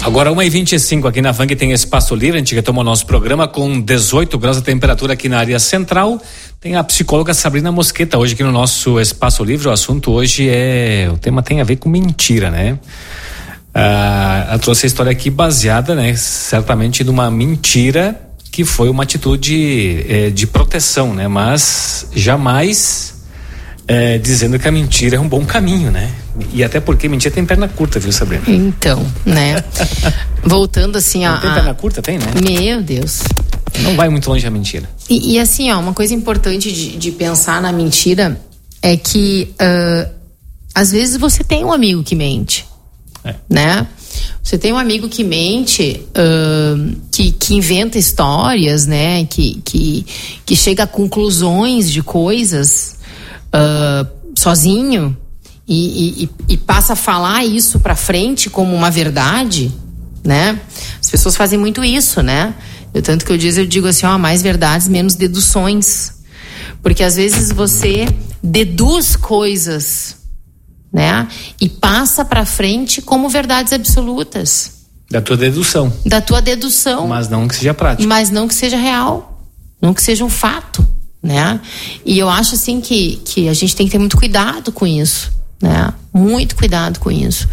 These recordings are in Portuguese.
Agora 1h25 aqui na Vang tem Espaço Livre, a gente retoma o nosso programa com 18 graus de temperatura aqui na área central. Tem a psicóloga Sabrina Mosqueta hoje aqui no nosso Espaço Livre. O assunto hoje o tema tem a ver com mentira, né? Ela trouxe a história aqui baseada, né, certamente numa mentira que foi uma atitude de proteção, né? Mas jamais dizendo que a mentira é um bom caminho, né? E até porque mentira tem perna curta, viu, Sabrina? Então, né? Voltando assim Não tem perna curta, tem, né? Meu Deus. Não vai muito longe a mentira. E assim, uma coisa importante de pensar na mentira é que às vezes você tem um amigo que mente, né? Você tem um amigo que mente, que inventa histórias, né? Que chega a conclusões de coisas sozinho e passa a falar isso pra frente como uma verdade, né? As pessoas fazem muito isso, né? Tanto que eu digo assim, mais verdades, menos deduções. Porque às vezes você deduz coisas, né? E passa pra frente como verdades absolutas. Da tua dedução. Da tua dedução. Mas não que seja prático. Mas não que seja real. Não que seja um fato, né? E eu acho assim que a gente tem que ter muito cuidado com isso, né? Muito cuidado com isso.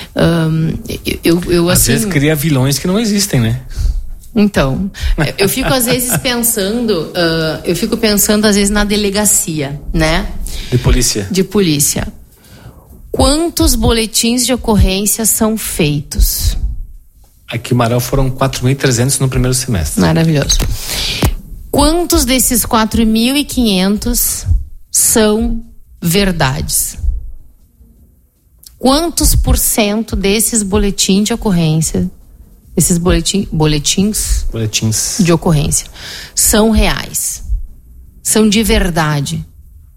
Eu às assim, vezes cria vilões que não existem, né? Então, eu fico às vezes pensando, às vezes na delegacia, né? De polícia. Quantos boletins de ocorrência são feitos? Aqui em Marau foram 4.300 no primeiro semestre. Maravilhoso. Quantos desses 4.500 são verdades? Quantos % desses boletins de ocorrência, esses boletins de ocorrência, são reais? São de verdade?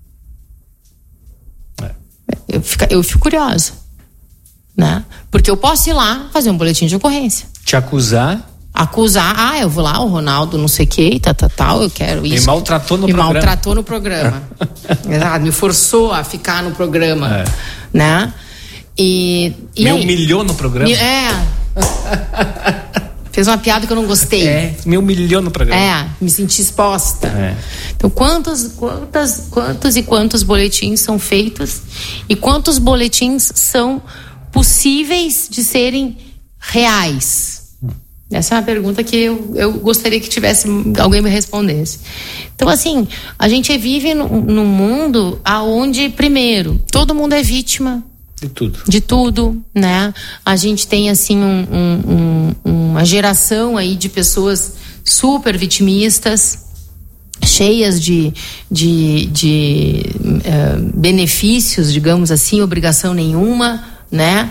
Eu fico curiosa, né? Porque eu posso ir lá fazer um boletim de ocorrência. Te acusar, eu vou lá, o Ronaldo não sei o que, tal, eu quero isso. Me maltratou no programa. Exato, me forçou a ficar no programa, né? Me humilhou no programa. Fez uma piada que eu não gostei. Me humilhou no programa. Me senti exposta. Então, quantos boletins são feitos e quantos boletins são possíveis de serem reais? Essa é uma pergunta que eu gostaria que alguém me respondesse. Então, assim, a gente vive num mundo onde, primeiro, todo mundo é vítima de tudo, né? A gente tem assim uma geração aí de pessoas super vitimistas, cheias de benefícios, digamos assim, obrigação nenhuma, né?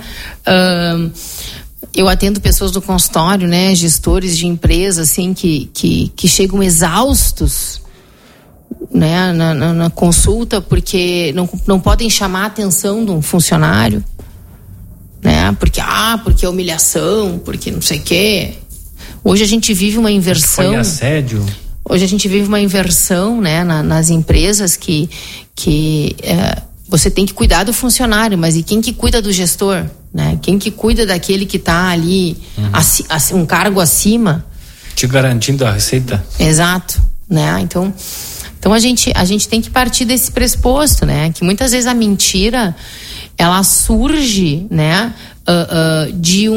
Eu atendo pessoas do consultório, né? Gestores de empresas, assim, que chegam exaustos, né, na consulta, porque não podem chamar a atenção de um funcionário, né? Porque é humilhação, porque não sei o quê. Hoje a gente vive uma inversão. Foi assédio. Hoje a gente vive uma inversão, né, nas empresas que você tem que cuidar do funcionário, mas e quem que cuida do gestor, né? Quem que cuida daquele que está ali, um cargo acima? Te garantindo a receita. Exato, né? Então a gente tem que partir desse pressuposto, né? Que muitas vezes a mentira, ela surge, né? De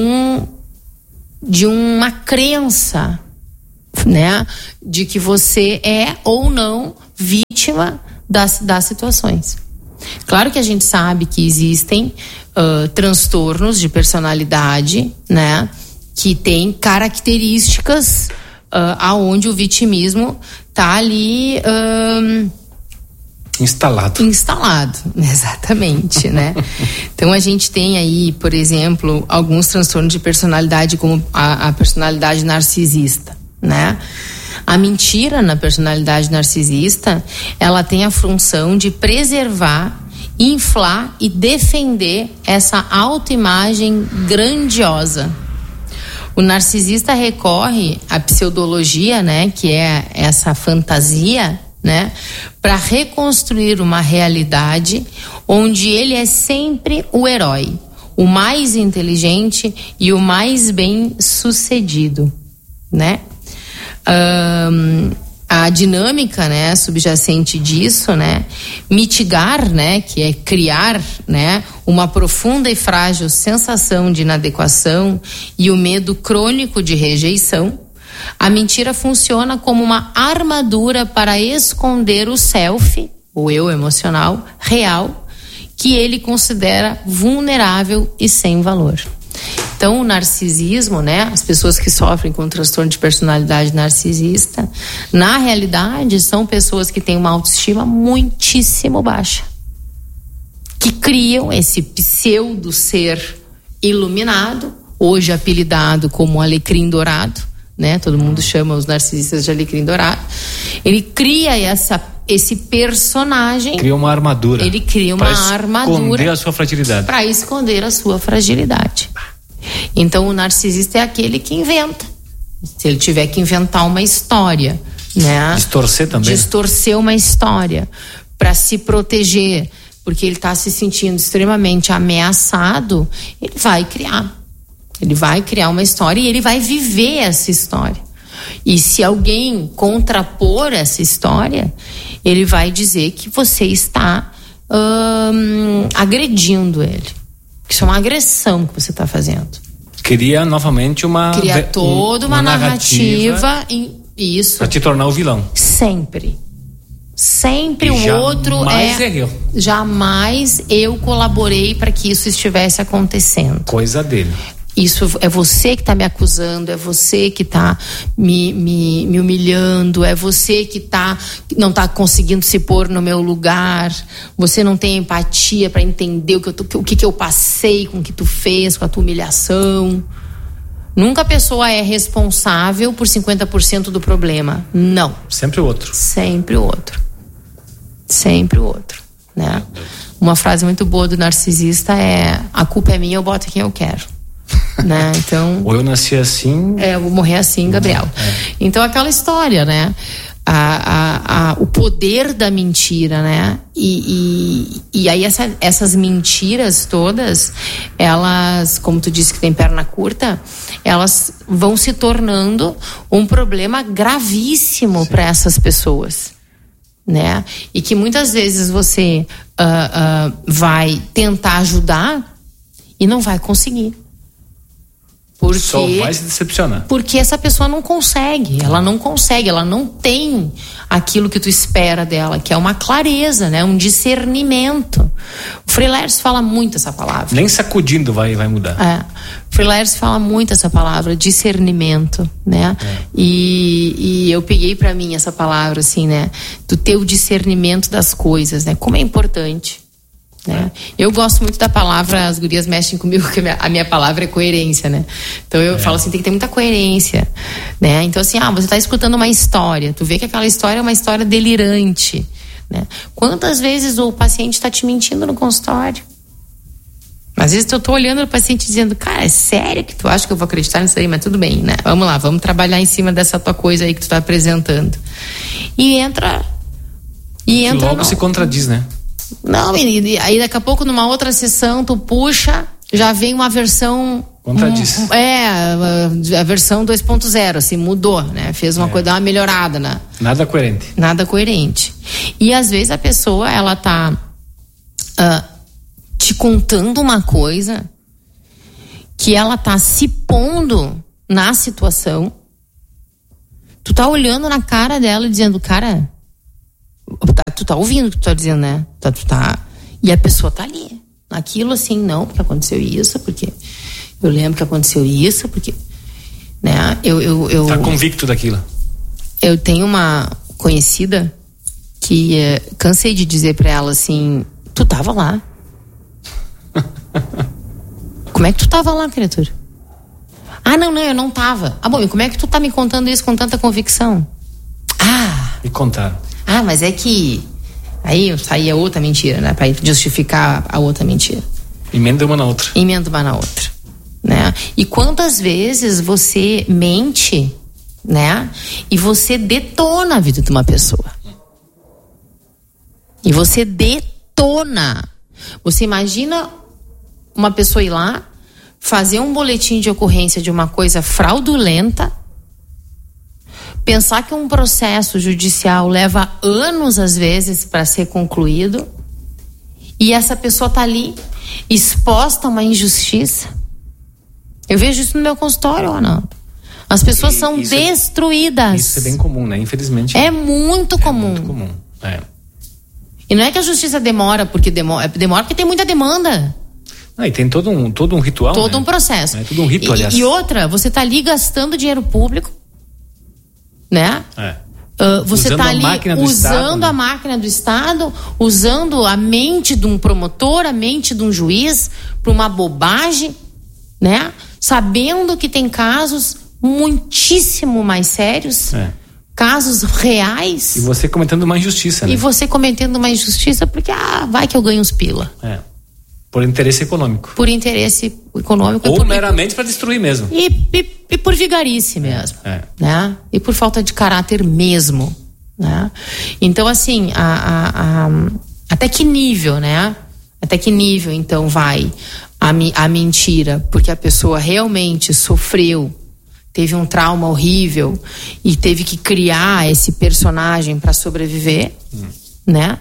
uma crença, né? De que você é ou não vítima das situações. Claro que a gente sabe que existem transtornos de personalidade, né? Que tem características aonde o vitimismo tá ali instalado, exatamente, né? Então a gente tem aí, por exemplo, alguns transtornos de personalidade, como a personalidade narcisista, né? A mentira na personalidade narcisista, ela tem a função de preservar, inflar e defender essa autoimagem grandiosa. O narcisista recorre à pseudologia, né, que é essa fantasia, né, para reconstruir uma realidade onde ele é sempre o herói, o mais inteligente e o mais bem sucedido, né? A dinâmica, né, subjacente disso, né, mitigar, né, que é criar, né, uma profunda e frágil sensação de inadequação e o medo crônico de rejeição. A mentira funciona como uma armadura para esconder o self, o eu emocional, real, que ele considera vulnerável e sem valor. Então, o narcisismo, né, as pessoas que sofrem com transtorno de personalidade narcisista, na realidade, são pessoas que têm uma autoestima muitíssimo baixa, que criam esse pseudo-ser iluminado, hoje apelidado como alecrim dourado, né, todo mundo chama os narcisistas de alecrim dourado. Ele cria esse personagem. Cria uma armadura. Ele cria uma armadura. Para esconder a sua fragilidade. Para esconder a sua fragilidade. Então, o narcisista é aquele que inventa. Se ele tiver que inventar uma história, né? Distorcer também. Distorcer uma história para se proteger, porque ele está se sentindo extremamente ameaçado, ele vai criar. Ele vai criar uma história e ele vai viver essa história. E se alguém contrapor essa história, ele vai dizer que você está agredindo ele. Isso é uma agressão que você está fazendo. Cria novamente Cria toda uma narrativa isso. Para te tornar o vilão. Sempre o outro eu. Jamais eu colaborei para que isso estivesse acontecendo. Coisa dele. Isso é você que está me acusando, é você que está me humilhando, é você que não está conseguindo se pôr no meu lugar, você não tem empatia para entender o que eu passei com o que tu fez, com a tua humilhação. Nunca a pessoa é responsável por 50% do problema. Não. Sempre o outro. Sempre o outro. Sempre o outro, né? Uma frase muito boa do narcisista é: a culpa é minha, eu boto quem eu quero. Né? Então, ou eu nasci assim, eu vou morrer assim, Gabriel. Então, aquela história, né? O poder da mentira, né? E aí essas mentiras todas, elas, como tu disse que tem perna curta, elas vão se tornando um problema gravíssimo para essas pessoas, né? E que muitas vezes você vai tentar ajudar e não vai conseguir. Porque, só vai se decepcionar. Porque essa pessoa não consegue, ela não tem aquilo que tu espera dela, que é uma clareza, né? Um discernimento. O Frei Lercio fala muito essa palavra. Nem sacudindo vai mudar. O Frei Lercio fala muito essa palavra, discernimento, né? E eu peguei pra mim essa palavra, assim, né? Do teu discernimento das coisas, né? Como é importante. Né? Eu gosto muito da palavra, as gurias mexem comigo, que a minha palavra é coerência, né? Então eu falo assim, tem que ter muita coerência, né? Então assim, você está escutando uma história, tu vê que aquela história é uma história delirante, né? Quantas vezes o paciente está te mentindo no consultório? Às vezes eu tô olhando o paciente dizendo, cara, é sério que tu acha que eu vou acreditar nisso aí? Mas tudo bem, né? Vamos lá, vamos trabalhar em cima dessa tua coisa aí que tu tá apresentando. E entra logo se contradiz, né? Não, e aí daqui a pouco numa outra sessão tu puxa, já vem uma versão... Contradiz. A versão 2.0, assim, mudou, né? Fez uma coisa, uma melhorada, né? Nada coerente. Nada coerente. E às vezes a pessoa, ela tá te contando uma coisa que ela tá se pondo na situação. Tu tá olhando na cara dela e dizendo, cara... Tu tá ouvindo o que tu tá dizendo, né? E a pessoa tá ali. Aquilo assim, não, porque aconteceu isso, porque eu lembro que aconteceu isso, porque... Né? Eu tá convicto daquilo. Eu tenho uma conhecida que cansei de dizer pra ela assim, tu tava lá. Como é que tu tava lá, criatura? Não, eu não tava. Bom, e como é que tu tá me contando isso com tanta convicção? Me contaram. Mas é que... Aí saía outra mentira, né? Pra justificar a outra mentira. Emenda uma na outra. Né? E quantas vezes você mente, né? E você detona a vida de uma pessoa. Você imagina uma pessoa ir lá, fazer um boletim de ocorrência de uma coisa fraudulenta, pensar que um processo judicial leva anos, às vezes, para ser concluído, e essa pessoa tá ali exposta a uma injustiça. Eu vejo isso no meu consultório, Ronaldo. As pessoas são destruídas. Isso é bem comum, né? Infelizmente. É muito comum. Muito comum. E não é que a justiça demora porque tem muita demanda. E tem todo um ritual. Todo um processo. É tudo um rito, aliás. E outra, você tá ali gastando dinheiro público, né? Você está ali usando a máquina do Estado, usando a mente de um promotor, a mente de um juiz para uma bobagem, né? Sabendo que tem casos muitíssimo mais sérios, casos reais. E você cometendo uma injustiça, né? E você cometendo uma injustiça porque, vai que eu ganho uns pila. Por interesse econômico. Por interesse econômico. Ou meramente para destruir mesmo. E por vigarice mesmo. Né? E por falta de caráter mesmo. Né? Então, assim, até que nível, né? Até que nível, então, vai a mentira? Porque a pessoa realmente sofreu, teve um trauma horrível e teve que criar esse personagem para sobreviver, né?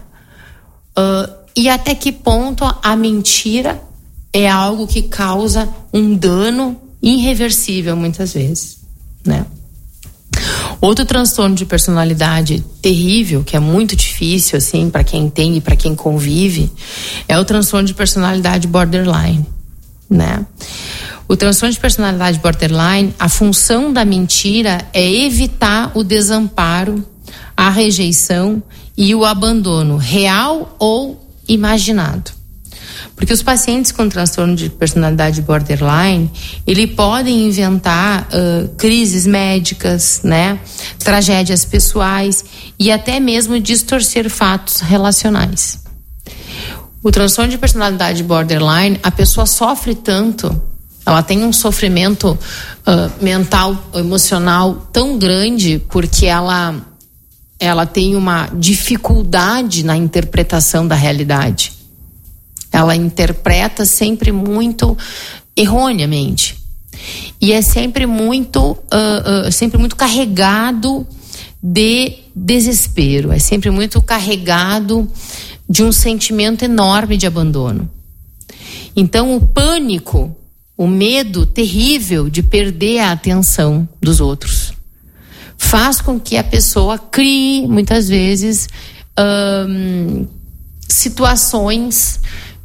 E até que ponto a mentira é algo que causa um dano irreversível muitas vezes, né? Outro transtorno de personalidade terrível, que é muito difícil, assim, para quem tem e para quem convive, é o transtorno de personalidade borderline, né? O transtorno de personalidade borderline, a função da mentira é evitar o desamparo, a rejeição e o abandono real ou imaginado. Porque os pacientes com transtorno de personalidade borderline, eles podem inventar crises médicas, né? Tragédias pessoais e até mesmo distorcer fatos relacionais. O transtorno de personalidade borderline, a pessoa sofre tanto, ela tem um sofrimento mental, emocional tão grande porque ela tem uma dificuldade na interpretação da realidade. Ela interpreta sempre muito erroneamente. E é sempre muito carregado de desespero. É sempre muito carregado de um sentimento enorme de abandono. Então, o pânico, o medo terrível de perder a atenção dos outros, faz com que a pessoa crie, muitas vezes, situações,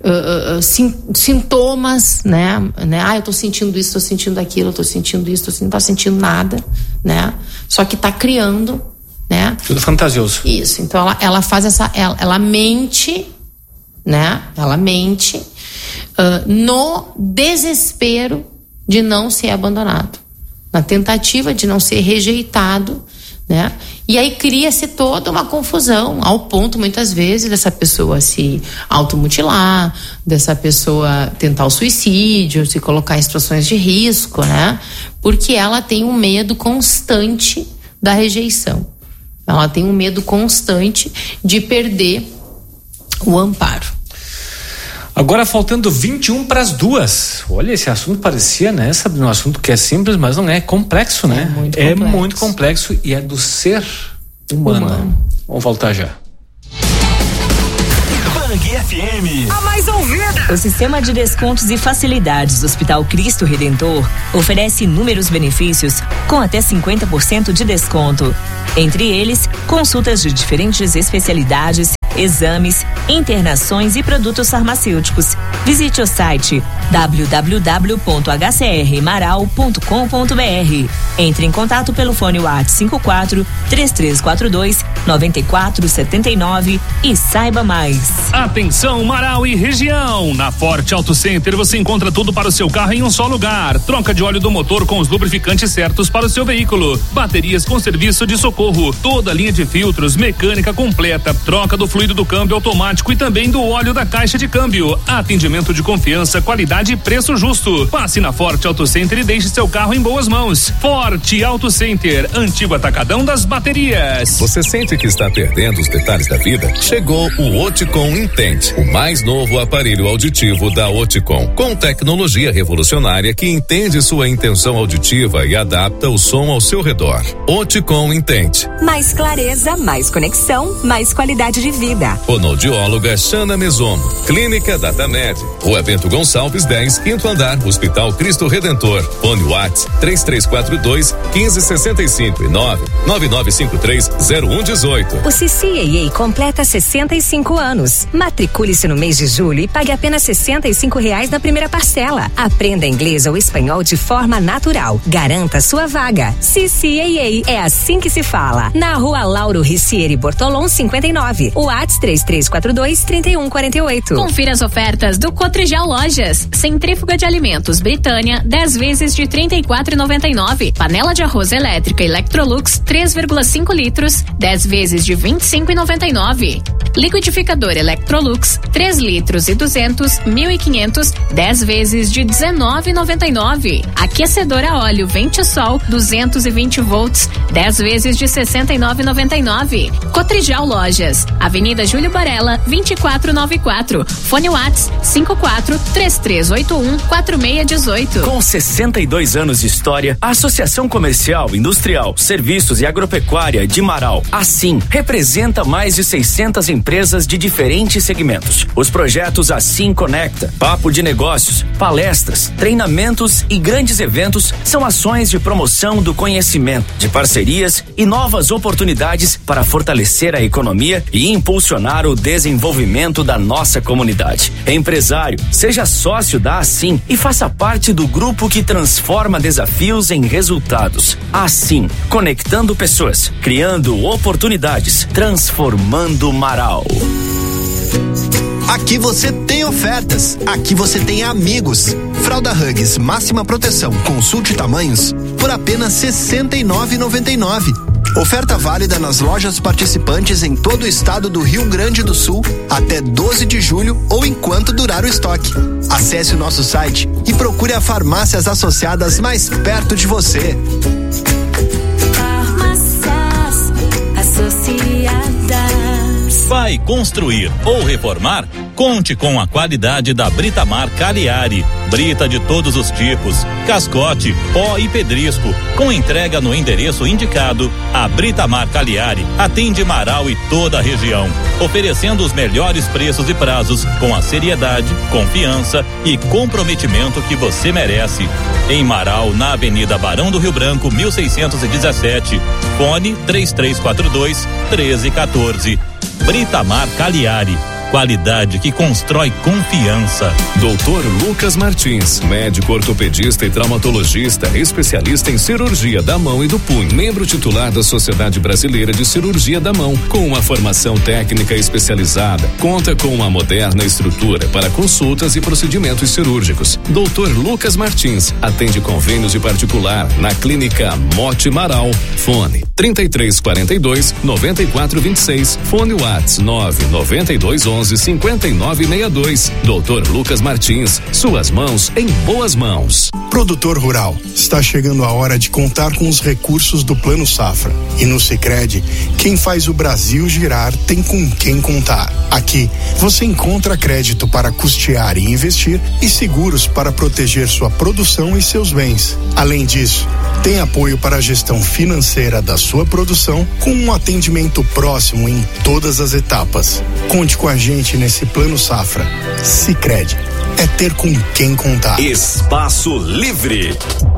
sintomas, né? Eu tô sentindo isso, tô sentindo aquilo, tô sentindo isso, não tá sentindo nada, né? Só que tá criando, né? Tudo fantasioso. Isso, então ela faz ela mente, né? Ela mente no desespero de não ser abandonado, na tentativa de não ser rejeitado, né? E aí cria-se toda uma confusão, ao ponto, muitas vezes, dessa pessoa se automutilar, dessa pessoa tentar o suicídio, se colocar em situações de risco, né? Porque ela tem um medo constante da rejeição. Ela tem um medo constante de perder o amparo. Agora faltando 21 para as 2. Olha, esse assunto parecia, né, Sabrina, um assunto que é simples, mas não é, complexo, né? É muito complexo e é do ser humano. Vamos voltar já. Bang FM, a mais ouvida. O sistema de descontos e facilidades do Hospital Cristo Redentor oferece inúmeros benefícios com até 50% de desconto. Entre eles, consultas de diferentes especialidades, exames, internações e produtos farmacêuticos. Visite o site www.hcrmaral.com.br. Entre em contato pelo fone WhatsApp 54-3342-9479 e saiba mais. Atenção, Marau e região! Na Forte Auto Center você encontra tudo para o seu carro em um só lugar. Troca de óleo do motor com os lubrificantes certos para o seu veículo. Baterias com serviço de socorro. Toda a linha de filtros, mecânica completa. Troca do fluido do câmbio automático e também do óleo da caixa de câmbio. Atendimento de confiança, qualidade e preço justo. Passe na Forte Auto Center e deixe seu carro em boas mãos. Forte Auto Center, antigo atacadão das baterias. Você sente Sente que está perdendo os detalhes da vida? Chegou o Oticom Intente, o mais novo aparelho auditivo da Oticom, com tecnologia revolucionária que entende sua intenção auditiva e adapta o som ao seu redor. Oticom Intente. Mais clareza, mais conexão, mais qualidade de vida. Fonoaudióloga Xana Mesomo. Clínica DataMed. Rua Bento Gonçalves 10, 5º andar, Hospital Cristo Redentor. Fone Whats 3342-1565 e 99953-0118. O CCAA completa 65 anos. Matricule-se no mês de julho e pague apenas R$65 na primeira parcela. Aprenda inglês ou espanhol de forma natural. Garanta sua vaga. CCAA, é assim que se fala. Na Rua Lauro Ricieri Bortolom 59. Whats 3342-3148. Confira as ofertas do Cotrijal Lojas. Centrífuga de alimentos Britânia, 10 vezes de R$34,99. Panela de arroz elétrica Electrolux, 3,5 litros, 10 vezes de R$25,99. Liquidificador Electrolux, 3 litros e 200, 1.500, 10 vezes de R$19,99. Aquecedor a óleo Ventisol, 220 volts, 10 vezes de R$69,99. Cotrijal Lojas, Avenida Júlio Barella, 2494. Fone Whats 54-3381-4618. Com 62 anos de história, a Associação Comercial, Industrial, Serviços e Agropecuária de Marau, assim, representa mais de 600 empresas de diferentes segmentos. Os projetos Assim Conecta, Papo de Negócios, palestras, treinamentos e grandes eventos são ações de promoção do conhecimento, de parcerias e novas oportunidades para fortalecer a economia e impulsionar o desenvolvimento da nossa comunidade. Empresário, seja sócio da Assim e faça parte do grupo que transforma desafios em resultados. Assim, conectando pessoas, criando oportunidades, transformando Marau. Aqui você tem ofertas, aqui você tem amigos. Fralda Huggies máxima proteção, consulte tamanhos por apenas R$69,99. Oferta válida nas lojas participantes em todo o estado do Rio Grande do Sul até 12 de julho ou enquanto durar o estoque. Acesse o nosso site e procure as farmácias associadas mais perto de você. Farmácias associadas. Vai construir ou reformar? Conte com a qualidade da Britamar Cagliari. Brita de todos os tipos, cascote, pó e pedrisco. Com entrega no endereço indicado, a Britamar Cagliari atende Marau e toda a região, oferecendo os melhores preços e prazos com a seriedade, confiança e comprometimento que você merece. Em Marau, na Avenida Barão do Rio Branco, 1617. Fone 3342-1314. Britamar Cagliari. Qualidade que constrói confiança. Dr. Lucas Martins, médico ortopedista e traumatologista, especialista em cirurgia da mão e do punho, membro titular da Sociedade Brasileira de Cirurgia da Mão, com uma formação técnica especializada, conta com uma moderna estrutura para consultas e procedimentos cirúrgicos. Dr. Lucas Martins atende convênios de particular na Clínica Mote Marau. Fone 3342-9426. Fone Whats 99211-5962. Dr. Lucas Martins, suas mãos em boas mãos. Produtor rural, está chegando a hora de contar com os recursos do Plano Safra. E no Sicredi, quem faz o Brasil girar tem com quem contar. Aqui, você encontra crédito para custear e investir e seguros para proteger sua produção e seus bens. Além disso, tem apoio para a gestão financeira da sua produção com um atendimento próximo em todas as etapas. Conte com a gente nesse Plano Safra. Sicredi, é ter com quem contar. Espaço Livre.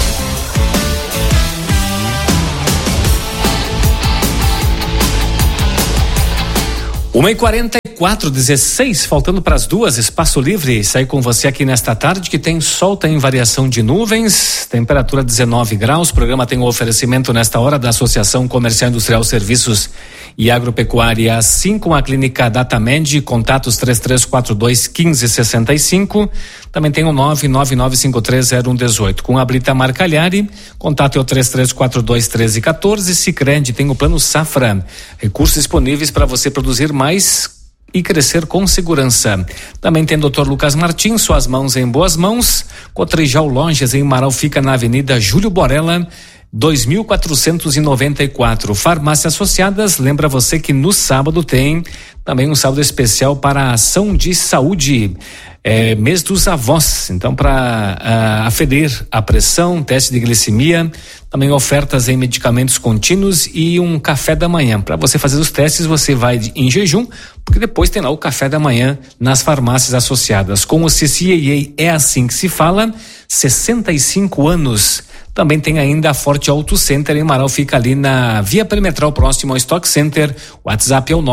Uma e 44, 16, faltando para as 2, Espaço Livre, sair com você aqui nesta tarde que tem sol, tem variação de nuvens, temperatura 19 graus, o programa tem um oferecimento nesta hora da Associação Comercial Industrial Serviços e Agropecuária, assim com a Clínica DataMed, contatos 3342-1565, também tem o 999530118, com a Britamar Cagliari, contato é o 3342-1314, Sicredi tem o Plano Safra, recursos disponíveis para você produzir mais e crescer com segurança. Também tem Dr. Lucas Martins, suas mãos em boas mãos. Cotrijal Lojas em Marau fica na Avenida Júlio Borella, 2.494. Farmácias Associadas, lembra você que no sábado tem também um sábado especial para a ação de saúde, mês dos avós, então para aferir a pressão, teste de glicemia, também ofertas em medicamentos contínuos e um café da manhã. Para você fazer os testes, você vai em jejum, porque depois tem lá o café da manhã nas farmácias associadas. Com o CCAA é assim que se fala, 65 anos. Também tem ainda a Forte Auto Center em Marau, fica ali na Via Perimetral, próximo ao Stock Center. O WhatsApp é o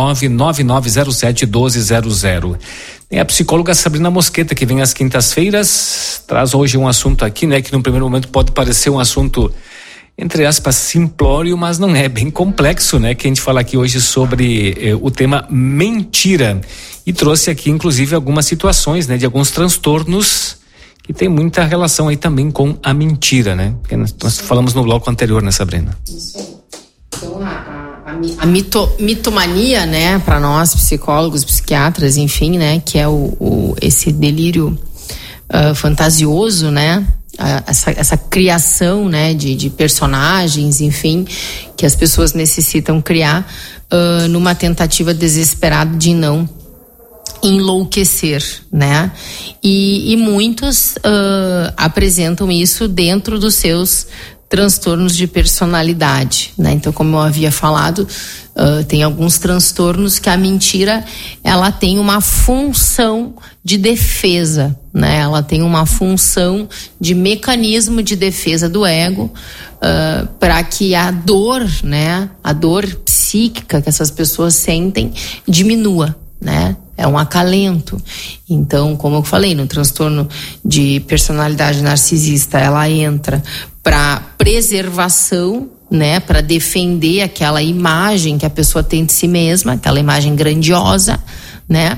99907-1200. Tem a psicóloga Sabrina Mosqueta, que vem às quintas-feiras, traz hoje um assunto aqui, né, que no primeiro momento pode parecer um assunto, entre aspas, simplório, mas não é, bem complexo, né, que a gente fala aqui hoje sobre o tema mentira. E trouxe aqui, inclusive, algumas situações, né, de alguns transtornos que tem muita relação aí também com a mentira, né? Porque nós falamos no bloco anterior, né, Sabrina? Isso aí. Então, a mitomania, né, para nós psicólogos, psiquiatras, enfim, né, que é esse delírio fantasioso, né, essa criação, né, de personagens, enfim, que as pessoas necessitam criar numa tentativa desesperada de não enlouquecer, né? E muitos apresentam isso dentro dos seus transtornos de personalidade, né? Então, como eu havia falado, tem alguns transtornos que a mentira, ela tem uma função de defesa, né? Ela tem uma função de mecanismo de defesa do ego, para que a dor, né? A dor psíquica que essas pessoas sentem diminua, né? É um acalento. Então, como eu falei, no transtorno de personalidade narcisista, ela entra para preservação, né, para defender aquela imagem que a pessoa tem de si mesma, aquela imagem grandiosa, né?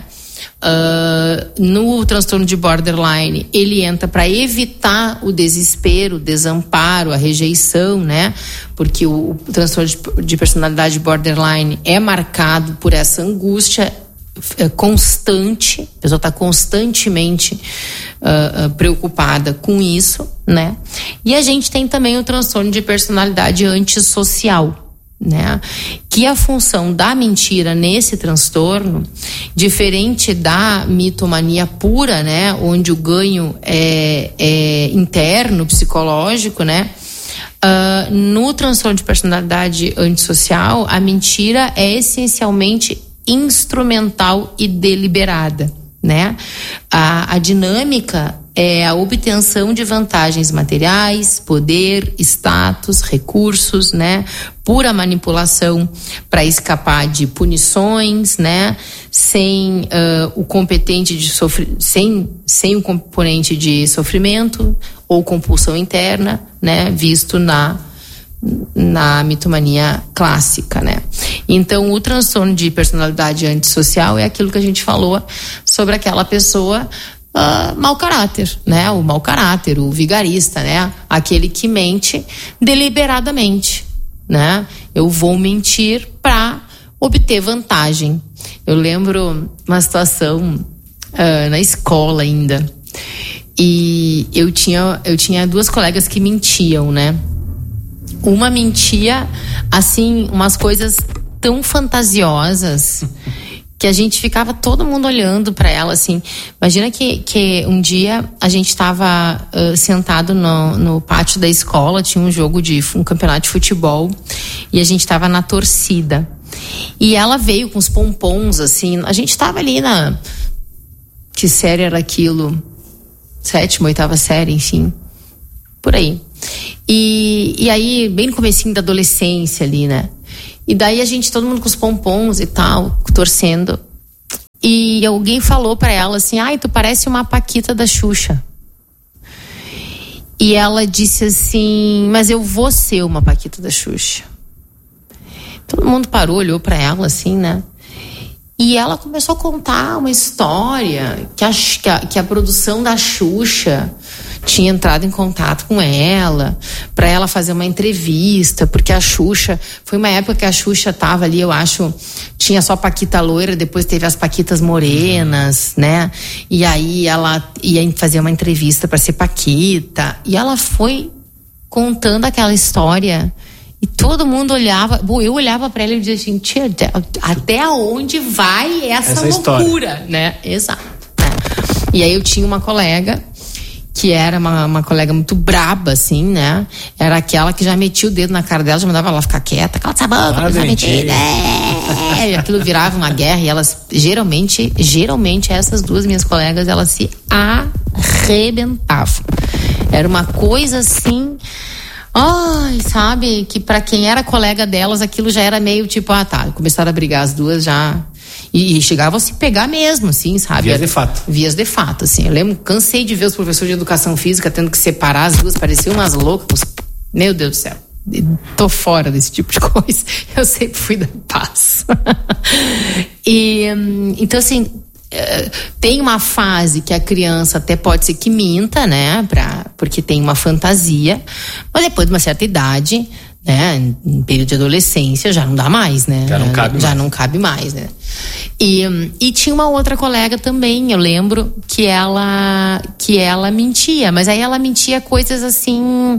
No transtorno de borderline, ele entra para evitar o desespero, o desamparo, a rejeição, né? Porque o transtorno de personalidade borderline é marcado por essa angústia constante, a pessoa está constantemente preocupada com isso, né? E a gente tem também o transtorno de personalidade antissocial, né? Que a função da mentira nesse transtorno, diferente da mitomania pura, né? Onde o ganho é interno, psicológico, né? No transtorno de personalidade antissocial, a mentira é essencialmente instrumental e deliberada, né? A dinâmica é a obtenção de vantagens materiais, poder, status, recursos, né? Pura manipulação para escapar de punições, né? Sem o competente de sem o componente de sofrimento ou compulsão interna, né? Visto na mitomania clássica, né? Então, o transtorno de personalidade antissocial é aquilo que a gente falou sobre aquela pessoa mau caráter, né? O mau caráter, o vigarista, né? Aquele que mente deliberadamente, né? Eu vou mentir para obter vantagem. Eu lembro uma situação na escola ainda, e eu tinha duas colegas que mentiam, né? Uma mentia, assim, umas coisas tão fantasiosas que a gente ficava todo mundo olhando para ela, assim. Imagina que um dia a gente estava sentado no pátio da escola, tinha um campeonato de futebol, e a gente estava na torcida. E ela veio com os pompons, assim, a gente estava ali que série era aquilo? 7ª, 8ª série, enfim, por aí. E aí, bem no comecinho da adolescência ali, né? E daí todo mundo com os pompons e tal, torcendo. E alguém falou pra ela assim: ai, tu parece uma Paquita da Xuxa. E ela disse assim: mas eu vou ser uma Paquita da Xuxa. Todo mundo parou, olhou pra ela assim, né? E ela começou a contar uma história que a produção da Xuxa tinha entrado em contato com ela para ela fazer uma entrevista, porque a Xuxa, foi uma época que a Xuxa tava ali, eu acho, tinha só Paquita loira, depois teve as Paquitas morenas, né? E aí ela ia fazer uma entrevista para ser Paquita, e ela foi contando aquela história. E todo mundo olhava, eu olhava pra ela e dizia assim, tia, até onde vai essa loucura, história, né? Exato. Né? E aí eu tinha uma colega, que era uma colega muito braba, assim, né? Era aquela que já metia o dedo na cara dela, já mandava ela ficar quieta, cala essa boca, já metia. E aquilo virava uma guerra e elas, geralmente essas duas minhas colegas, elas se arrebentavam. Era uma coisa assim... Ai, sabe, que pra quem era colega delas, aquilo já era meio tipo, começaram a brigar as duas já. E chegavam a se pegar mesmo, assim, sabe? Vias de fato, assim. Eu lembro, cansei de ver os professores de educação física tendo que separar as duas, pareciam umas loucas. Meu Deus do céu. Tô fora desse tipo de coisa. Eu sempre fui da paz. Então, assim, tem uma fase que a criança até pode ser que minta, né? Porque tem uma fantasia, mas depois de uma certa idade, né? Em período de adolescência já não dá mais, né? Já não cabe mais, né? E tinha uma outra colega também, eu lembro, que ela mentia, mas aí ela mentia coisas assim,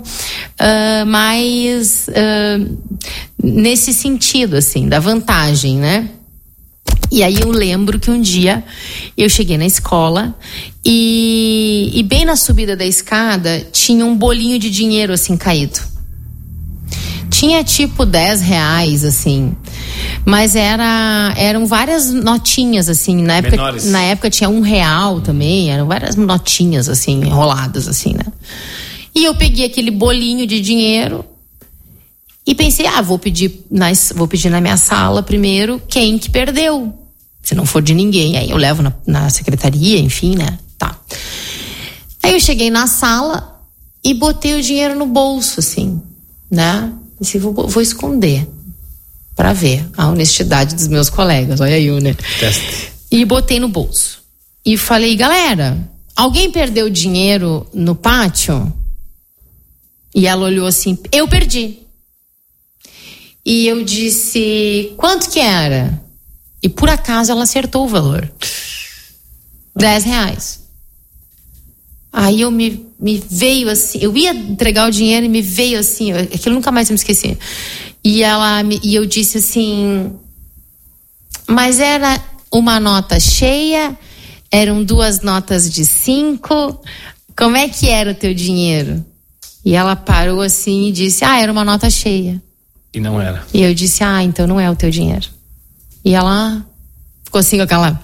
mais nesse sentido, assim, da vantagem, né? E aí eu lembro que um dia eu cheguei na escola e bem na subida da escada tinha um bolinho de dinheiro assim caído. Tinha tipo R$10, assim, mas eram várias notinhas, assim, na época tinha R$1 também, eram várias notinhas, assim, enroladas, assim, né? E eu peguei aquele bolinho de dinheiro e pensei, vou pedir na minha sala primeiro quem que perdeu. Se não for de ninguém, aí eu levo na secretaria, enfim, né? Tá. Aí eu cheguei na sala e botei o dinheiro no bolso, assim, né? Assim, vou esconder pra ver a honestidade dos meus colegas. Olha aí, né? Teste. E botei no bolso. E falei, galera, alguém perdeu dinheiro no pátio? E ela olhou assim, eu perdi. E eu disse, quanto que era? E por acaso ela acertou o valor. R$10. Aí eu me veio assim, eu ia entregar o dinheiro e me veio assim, aquilo nunca mais eu me esqueci. E eu disse assim, mas era uma nota cheia? Eram 2 notas de 5? Como é que era o teu dinheiro? E ela parou assim e disse, era uma nota cheia. E não era. E eu disse, então não é o teu dinheiro. E ela ficou assim com aquela...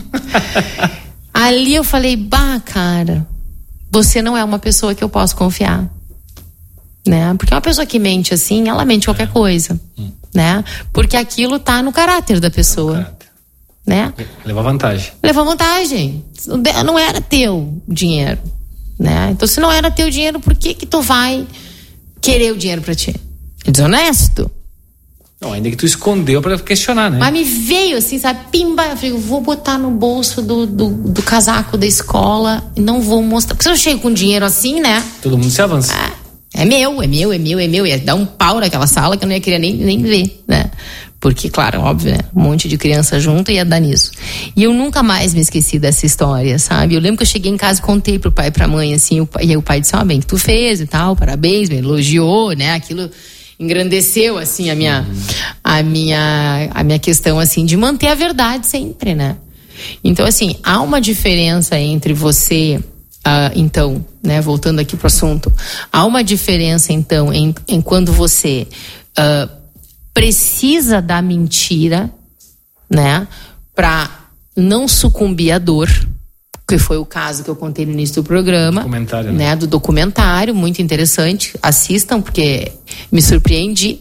Ali eu falei, cara, você não é uma pessoa que eu posso confiar. Né? Porque uma pessoa que mente assim, ela mente qualquer coisa. Né? Porque aquilo tá no caráter da pessoa. Né? Levou vantagem. Não era teu dinheiro. Né? Então se não era teu dinheiro, por que tu vai querer o dinheiro pra ti? É desonesto. Não, ainda que tu escondeu pra questionar, né? Mas me veio assim, sabe? Pimba, eu falei, eu vou botar no bolso do casaco da escola e não vou mostrar. Porque se eu chego com dinheiro assim, né? Todo mundo se avança. É meu. Ia dar um pau naquela sala que eu não ia querer nem ver, né? Porque, claro, óbvio, né? Um monte de criança junto ia dar nisso. E eu nunca mais me esqueci dessa história, sabe? Eu lembro que eu cheguei em casa e contei pro pai e pra mãe, assim, e aí o pai disse, bem que tu fez e tal, parabéns, me elogiou, né? Aquilo engrandeceu, assim, a minha questão, assim, de manter a verdade sempre, né? Então, assim, há uma diferença entre você, então, né, voltando aqui pro assunto, há uma diferença, então, em quando você precisa da mentira, né, pra não sucumbir à dor, que foi o caso que eu contei no início do programa, né, do documentário, muito interessante, assistam porque me surpreendi.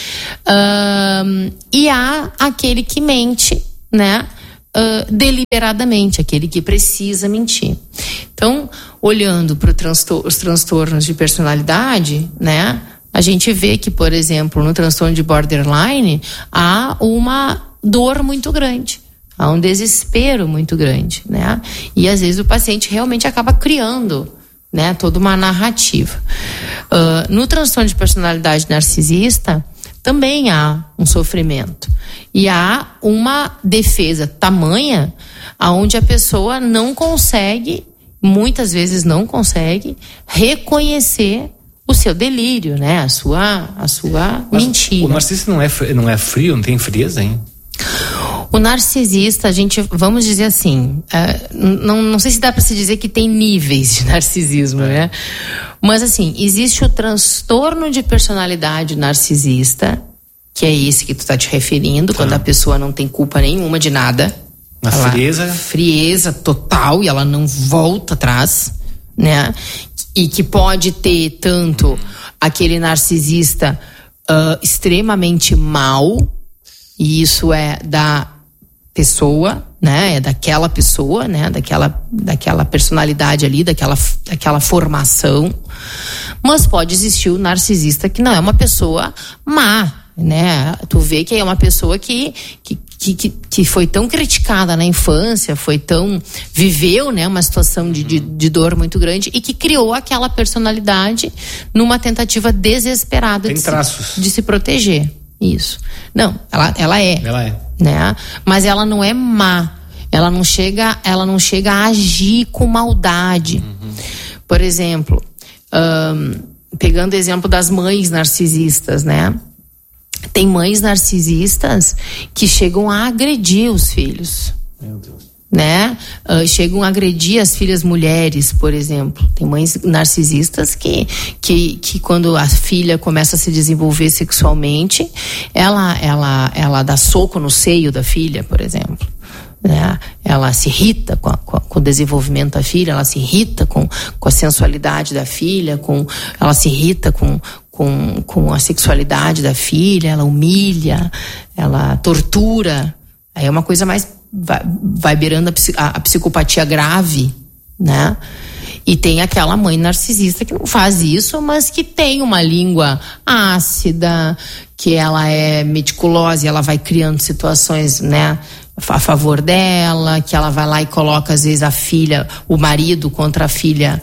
E há aquele que mente, né, deliberadamente, aquele que precisa mentir. Então, olhando para os transtornos de personalidade, né, a gente vê que, por exemplo, no transtorno de borderline há uma dor muito grande. Há um desespero muito grande, né? E às vezes o paciente realmente acaba criando, né, toda uma narrativa. No transtorno de personalidade narcisista também há um sofrimento. E há uma defesa tamanha aonde a pessoa não consegue, muitas vezes não consegue, reconhecer o seu delírio, né? A sua mentira. O narcisista não é frio, não tem frieza, hein? O narcisista, vamos dizer assim, não sei se dá para se dizer que tem níveis de narcisismo, né? Mas assim, existe o transtorno de personalidade narcisista, que é esse que tu tá te referindo, quando a pessoa não tem culpa nenhuma de nada. Frieza total, e ela não volta atrás, né? E que pode ter tanto aquele narcisista extremamente mau, e isso é da pessoa, né? É daquela pessoa, né? Daquela personalidade ali, daquela formação. Mas pode existir o narcisista que não é uma pessoa má, né? Tu vê que é uma pessoa que foi tão criticada na infância, viveu, né, uma situação de dor muito grande, e que criou aquela personalidade numa tentativa desesperada de se proteger. Isso. Não, ela é. Né? Mas ela não é má. Ela não chega a agir com maldade. Por exemplo, pegando o exemplo das mães narcisistas, né? Tem mães narcisistas que chegam a agredir os filhos. Meu Deus. Né? Chegam a agredir as filhas mulheres, por exemplo. Tem mães narcisistas que quando a filha começa a se desenvolver sexualmente, ela dá soco no seio da filha, por exemplo. Né? Ela se irrita com o desenvolvimento da filha, ela se irrita com a sensualidade da filha, ela se irrita com a sexualidade da filha, ela humilha, ela tortura. Aí é uma coisa mais vai beirando a psicopatia grave, né? E tem aquela mãe narcisista que não faz isso, mas que tem uma língua ácida, que ela é meticulosa e ela vai criando situações, né, a favor dela, que ela vai lá e coloca às vezes o marido contra a filha,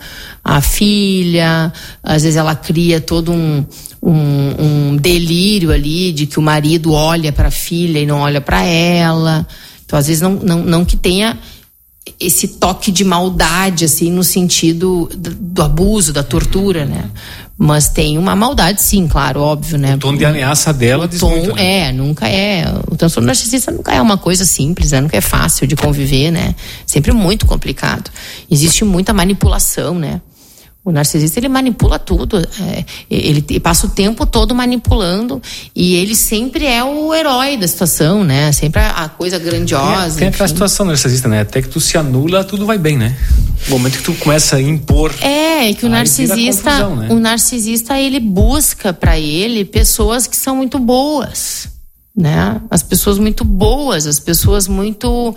às vezes ela cria todo um delírio ali de que o marido olha para a filha e não olha para ela. Então, às vezes, não que tenha esse toque de maldade, assim, no sentido do abuso, da tortura, né? Mas tem uma maldade, sim, claro, óbvio, né? O tom de ameaça dela diz muito, né? Nunca é. O transtorno narcisista nunca é uma coisa simples, né? Nunca é fácil de conviver, né? Sempre muito complicado. Existe muita manipulação, né? O narcisista, ele manipula tudo, ele passa o tempo todo manipulando, e ele sempre é o herói da situação, né? Sempre a coisa grandiosa. Tem aquela situação narcisista, né? Até que tu se anula, tudo vai bem, né? No momento que tu começa a impor... É que o narcisista, confusão, né? O narcisista, ele busca pra ele pessoas que são muito boas, né? As pessoas muito boas, as pessoas muito...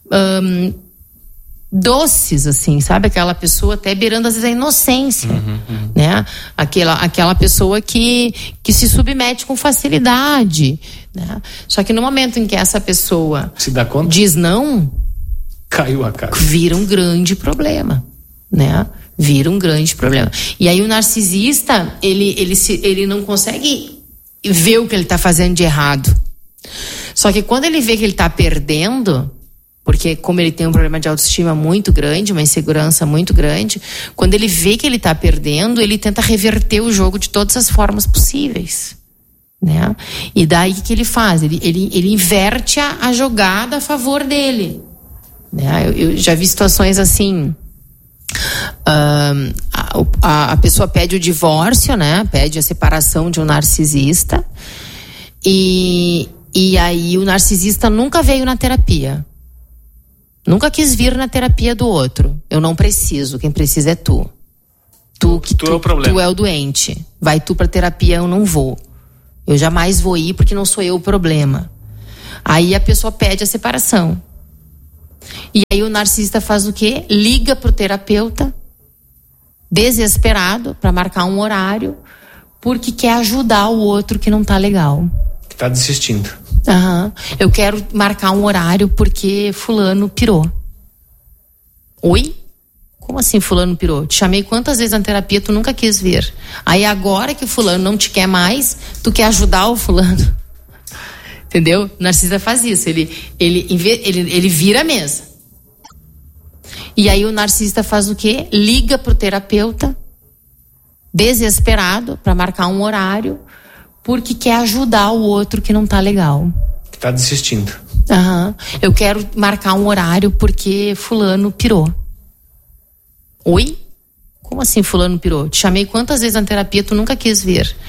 doces, assim, sabe? Aquela pessoa até beirando às vezes a inocência, né? Aquela pessoa que se submete com facilidade, né? Só que no momento em que essa pessoa se dá conta, diz não, caiu a cara, vira um grande problema, né? Vira um grande problema. E aí o narcisista, ele não consegue ver o que ele tá fazendo de errado. Só que quando ele vê que ele tá perdendo, porque como ele tem um problema de autoestima muito grande, uma insegurança muito grande, quando ele vê que ele está perdendo, ele tenta reverter o jogo de todas as formas possíveis, né? E daí o que ele faz? Ele inverte a jogada a favor dele, né? Eu já vi situações assim, a pessoa pede o divórcio, né? Pede a separação de um narcisista, e aí o narcisista nunca veio na terapia. Nunca quis vir na terapia do outro. Eu não preciso, quem precisa é tu. Tu é o problema. Tu é o doente. Vai tu pra terapia, eu não vou. Eu jamais vou ir porque não sou eu o problema. Aí a pessoa pede a separação. E aí o narcisista faz o quê? Liga pro terapeuta, desesperado, pra marcar um horário, porque quer ajudar o outro que não tá legal. Que tá desistindo. Eu quero marcar um horário porque fulano pirou. Oi? Como assim fulano pirou? Te chamei quantas vezes na terapia, tu nunca quis vir. Aí agora que o fulano não te quer mais, tu quer ajudar o fulano. Entendeu? O narcisista faz isso. Ele vira a mesa. E aí o narcisista faz o quê? Liga pro terapeuta, desesperado para marcar um horário porque quer ajudar o outro que não tá legal. Que tá desistindo. Eu quero marcar um horário porque fulano pirou. Oi? Como assim fulano pirou? Te chamei quantas vezes na terapia, tu nunca quis vir.